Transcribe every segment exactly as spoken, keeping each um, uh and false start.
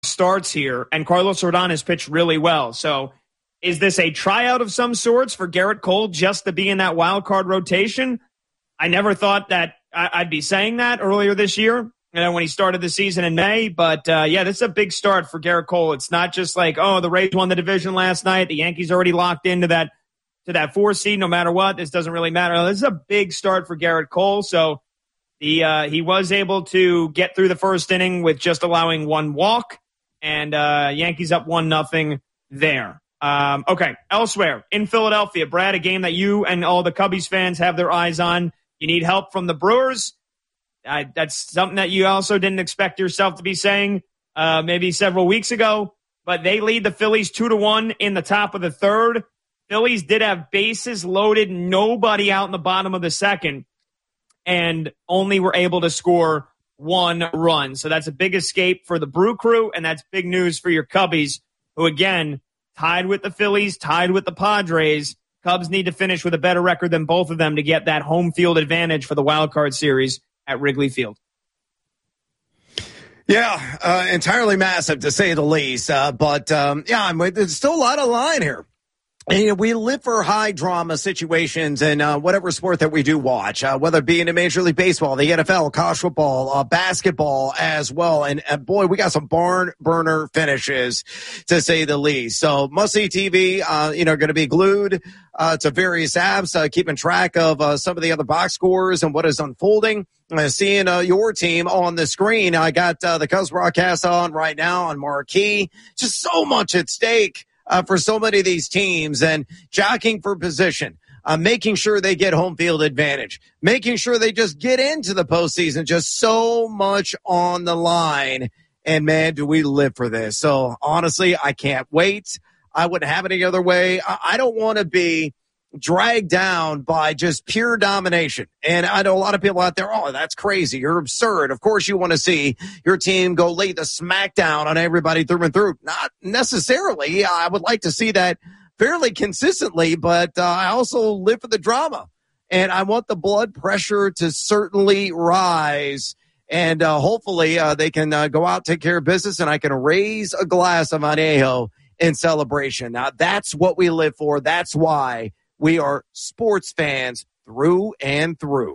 starts here, and Carlos Rodon has pitched really well. So is this a tryout of some sorts for Garrett Cole just to be in that wild card rotation? I never thought that I'd be saying that earlier this year, you know, when he started the season in May. But, uh, yeah, this is a big start for Garrett Cole. It's not just like, oh, the Rays won the division last night. The Yankees already locked into that to that four seed no matter what. This doesn't really matter. This is a big start for Garrett Cole. So the, uh, he was able to get through the first inning with just allowing one walk. And uh, Yankees up one nothing there. Um, okay, elsewhere in Philadelphia, Brad, a game that you and all the Cubbies fans have their eyes on. You need help from the Brewers. I, that's something that you also didn't expect yourself to be saying uh, maybe several weeks ago. But they lead the Phillies two to one in the top of the third. Phillies did have bases loaded, nobody out in the bottom of the second, and only were able to score one run. So that's a big escape for the Brew Crew, and that's big news for your Cubbies, who, again, tied with the Phillies, tied with the Padres. Cubs need to finish with a better record than both of them to get that home field advantage for the wild card series at Wrigley Field. Yeah, uh, entirely massive, to say the least. Uh, but, um, yeah, I'm, there's still a lot of line here. And, you know, we live for high drama situations in uh, whatever sport that we do watch, uh, whether it be in a Major League Baseball, the N F L, college football, uh, basketball as well. And, and boy, we got some barn burner finishes, to say the least. So must-see T V, uh, you know, going to be glued uh, to various apps, uh, keeping track of uh, some of the other box scores and what is unfolding. Uh, seeing uh, your team on the screen. I got uh, the Cubs broadcast on right now on Marquee. Just so much at stake. Uh, for so many of these teams, and jockeying for position, uh, making sure they get home field advantage, making sure they just get into the postseason, just so much on the line. And man, do we live for this. So honestly, I can't wait. I wouldn't have it any other way. I, I don't want to be dragged down by just pure domination. And I know a lot of people out there, oh, that's crazy. You're absurd. Of course you want to see your team go lay the smackdown on everybody through and through. Not necessarily. I would like to see that fairly consistently, but uh, I also live for the drama. And I want the blood pressure to certainly rise. And uh, hopefully uh, they can uh, go out, take care of business, and I can raise a glass of Añejo in celebration. Now, that's what we live for. That's why we are sports fans through and through.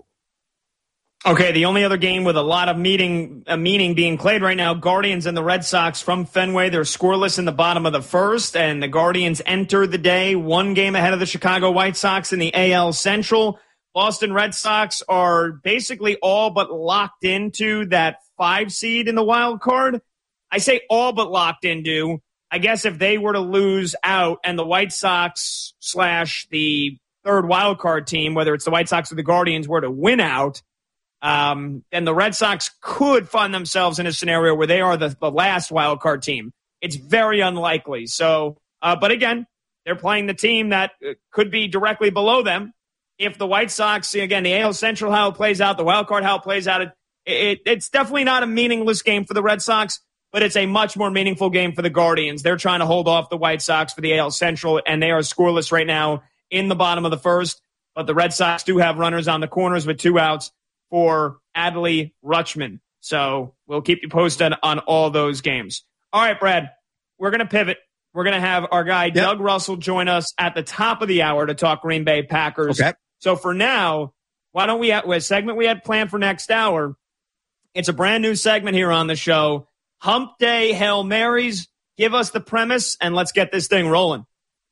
Okay, the only other game with a lot of meeting, uh, meaning being played right now, Guardians and the Red Sox from Fenway. They're scoreless in the bottom of the first, and the Guardians enter the day one game ahead of the Chicago White Sox in the A L Central. Boston Red Sox are basically all but locked into that five seed in the wild card. I say all but locked into. I guess if they were to lose out and the White Sox slash the third wild card team, whether it's the White Sox or the Guardians, were to win out, um, then the Red Sox could find themselves in a scenario where they are the, the last wild card team. It's very unlikely. So, uh, but again, they're playing the team that could be directly below them. If the White Sox, again, the A L Central, how it plays out, the wild card, how it plays out, it, it, it's definitely not a meaningless game for the Red Sox. But it's a much more meaningful game for the Guardians. They're trying to hold off the White Sox for the A L Central, and they are scoreless right now in the bottom of the first. But the Red Sox do have runners on the corners with two outs for Adley Rutschman. So we'll keep you posted on all those games. All right, Brad, we're going to pivot. We're going to have our guy, yep. Doug Russell, join us at the top of the hour to talk Green Bay Packers. Okay. So for now, why don't we have a segment we had planned for next hour? It's a brand new segment here on the show. Hump Day Hail Marys. Give us the premise, and let's get this thing rolling.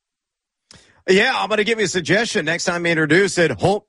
Yeah, I'm going to give you a suggestion next time I introduce it. Hump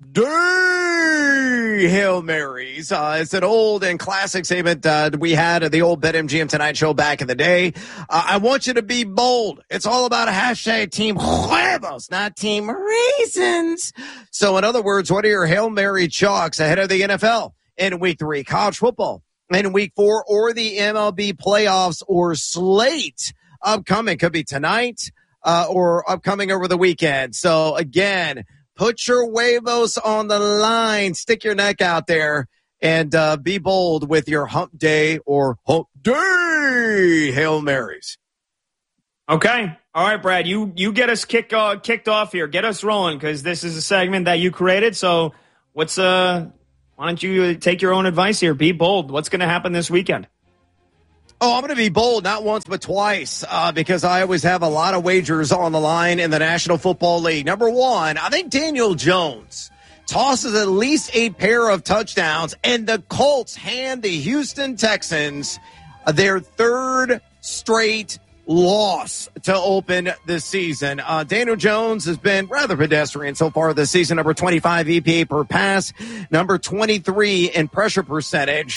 Day Hail Marys. Uh, it's an old and classic segment uh, we had at the old BetMGM Tonight Show back in the day. Uh, I want you to be bold. It's all about a hashtag Team Huevos, not Team Raisins. So in other words, what are your Hail Mary chalks ahead of the N F L in week three? College football in week four, or the M L B playoffs or slate upcoming. Could be tonight uh, or upcoming over the weekend. So again, put your huevos on the line, stick your neck out there, and uh, be bold with your Hump Day or Hump Day Hail Marys. Okay. All right, Brad, you, you get us kick, uh, kicked off here. Get us rolling, because this is a segment that you created. So what's uh? Why don't you take your own advice here? Be bold. What's going to happen this weekend? Oh, I'm going to be bold, not once but twice, uh, because I always have a lot of wagers on the line in the National Football League. Number one, I think Daniel Jones tosses at least a pair of touchdowns, and the Colts hand the Houston Texans their third straight loss to open the season. Uh, Daniel Jones has been rather pedestrian so far this season. Number twenty-five E P A per pass, number twenty-three in pressure percentage.